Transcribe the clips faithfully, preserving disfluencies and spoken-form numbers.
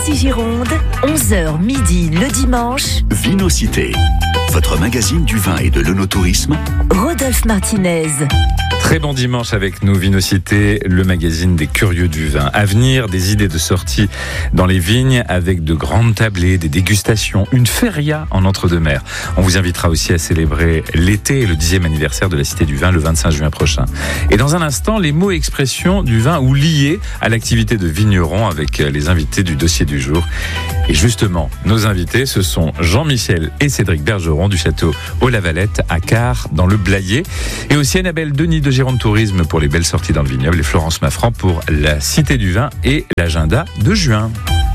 Ici Gironde, onze heures midi le dimanche. Vinocité, votre magazine du vin et de l'œnotourisme. Rodolphe Martinez. Très bon dimanche avec nous, Vinocité, le magazine des curieux du vin. À venir, des idées de sortie dans les vignes avec de grandes tablées, des dégustations, une feria en entre-deux-mers. On vous invitera aussi à célébrer l'été et le dixième anniversaire de la Cité du Vin le vingt-cinq juin prochain. Et dans un instant, les mots et expressions du vin ou liés à l'activité de vigneron avec les invités du dossier du jour. Et justement, nos invités, ce sont Jean-Michel et Cédric Bergeron du château Haut-la-Valette à Quart dans le Blayais. Et aussi Annabelle Denis de Gironde Tourisme pour les belles sorties dans le vignoble et Florence Maffran pour la Cité du Vin et l'agenda de juin.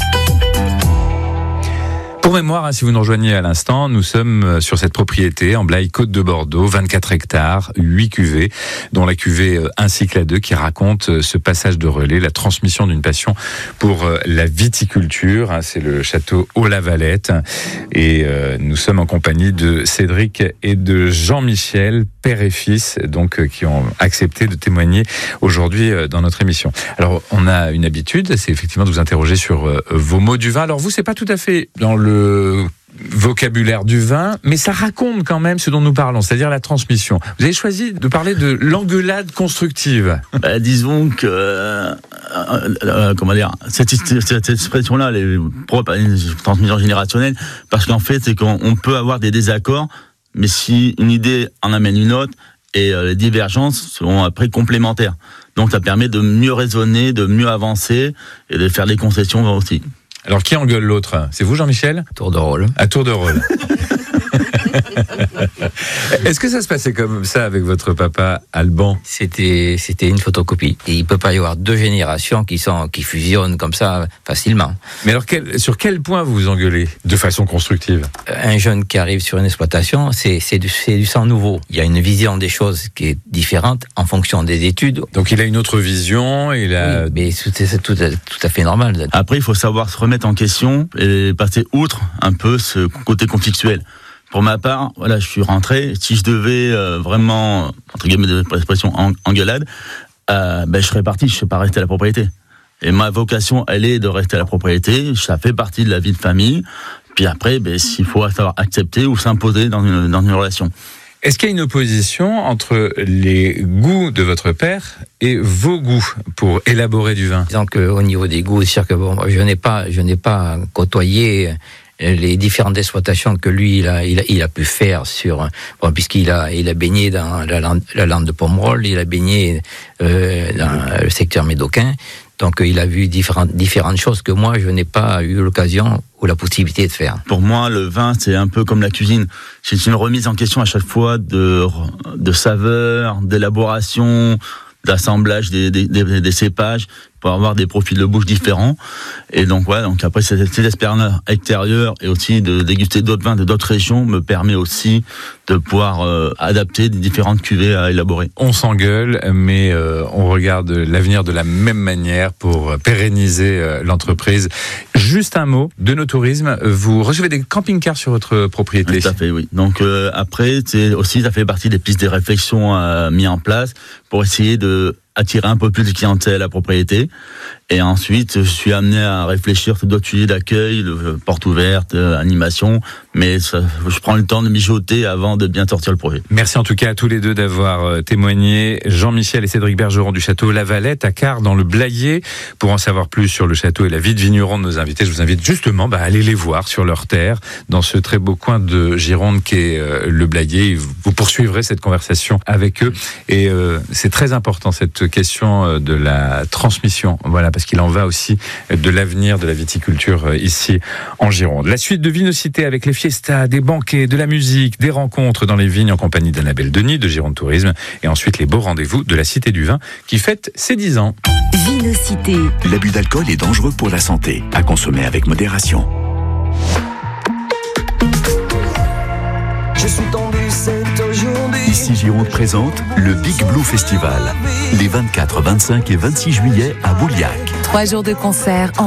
Pour mémoire, hein, si vous nous rejoignez à l'instant, nous sommes sur cette propriété en Blaye, Côte de Bordeaux, vingt-quatre hectares, huit cuvées, dont la cuvée Un cycle à deux qui raconte ce passage de relais, la transmission d'une passion pour la viticulture. Hein, c'est le château Haut-la-Valette et euh, nous sommes en compagnie de Cédric et de Jean-Michel, père et fils, donc qui ont accepté de témoigner aujourd'hui dans notre émission. Alors, on a une habitude, c'est effectivement de vous interroger sur euh, vos mots du vin. Alors vous, c'est pas tout à fait dans le vocabulaire du vin, mais ça raconte quand même ce dont nous parlons, c'est-à-dire la transmission. Vous avez choisi de parler de l'engueulade constructive. Bah, disons que euh, euh, comment dire, cette, cette expression-là, elle est propre à une transmission générationnelle, parce qu'en fait, c'est qu'on on peut avoir des désaccords, mais si une idée en amène une autre, et euh, les divergences seront après complémentaires. Donc ça permet de mieux raisonner, de mieux avancer et de faire des concessions aussi. Alors, qui engueule l'autre ? C'est vous, Jean-Michel ? Tour de rôle. À tour de rôle. Est-ce que ça se passait comme ça avec votre papa Alban ? C'était, c'était une photocopie. Et il ne peut pas y avoir deux générations qui, sont, qui fusionnent comme ça facilement. Mais alors, quel, sur quel point vous vous engueulez de façon constructive ? Un jeune qui arrive sur une exploitation, c'est, c'est, du, c'est du sang nouveau. Il y a une vision des choses qui est différente en fonction des études. Donc il a une autre vision, il a... Oui, mais c'est, c'est tout, tout à fait normal. Après, il faut savoir se remettre en question et passer outre un peu ce côté conflictuel. Pour ma part, voilà, je suis rentré. Si je devais euh, vraiment, entre guillemets, de l'expression en, engueulade, euh, ben je serais parti. Je ne serais pas resté à la propriété. Et ma vocation, elle est de rester à la propriété. Ça fait partie de la vie de famille. Puis après, ben, il faut savoir accepter ou s'imposer dans une, dans une relation. Est-ce qu'il y a une opposition entre les goûts de votre père et vos goûts pour élaborer du vin ? Disons qu'au niveau des goûts, c'est sûr que bon, je n'ai pas, je n'ai pas côtoyé les différentes exploitations que lui il a, il a, il a pu faire sur, bon, puisqu'il a, il a baigné dans la lande, la lande de Pomerol, il a baigné euh, dans le secteur médocain. Donc il a vu différentes, différentes choses que moi je n'ai pas eu l'occasion ou la possibilité de faire. Pour moi, le vin, c'est un peu comme la cuisine. C'est une remise en question à chaque fois de, de saveurs, d'élaboration, d'assemblage des, des, des, des cépages pour avoir des profils de bouche différents. Et donc, ouais, donc après, cette, cette expérience extérieure et aussi de déguster d'autres vins de d'autres régions me permet aussi de pouvoir euh, adapter des différentes cuvées à élaborer. On s'engueule, mais euh, on regarde l'avenir de la même manière pour pérenniser euh, l'entreprise. Juste un mot, de nos tourismes, vous recevez des camping-cars sur votre propriété. Tout à fait, oui. Donc euh, après, c'est aussi, ça fait partie des pistes de réflexion euh, mises en place pour essayer de attirer un peu plus de clientèle à la propriété. Et ensuite, je suis amené à réfléchir sur d'autres sujets d'accueil, de porte ouverte, animation. Mais ça, je prends le temps de mijoter avant de bien sortir le projet. Merci en tout cas à tous les deux d'avoir témoigné. Jean-Michel et Cédric Bergeron du château Haut-la-Valette à Quart dans le Blayais. Pour en savoir plus sur le château et la vie de vigneron de nos invités, je vous invite justement bah, à aller les voir sur leur terre, dans ce très beau coin de Gironde qu'est euh, le Blayais. Vous poursuivrez cette conversation avec eux. Et euh, c'est très important cette question de la transmission. Voilà, parce qu'il en va aussi de l'avenir de la viticulture ici en Gironde. La suite de Vinocité avec les fiestas, des banquets, de la musique, des rencontres dans les vignes en compagnie d'Annabelle Denis de Gironde Tourisme et ensuite les beaux rendez-vous de la Cité du Vin qui fête ses dix ans. Vinocité. L'abus d'alcool est dangereux pour la santé. À consommer avec modération. Je suis tombé cette aujourd'hui. Ici Gironde présente le Big Blue Festival. Les vingt-quatre, vingt-cinq et vingt-six juillet à Bouliac. Trois jours de concert en